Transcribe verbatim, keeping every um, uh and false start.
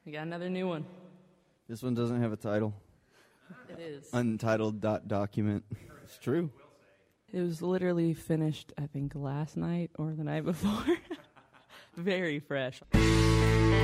We got another new one. This one doesn't have a title. It is. Untitled dot document. It's true. It was literally finished, I think, last night or the night before. Very fresh.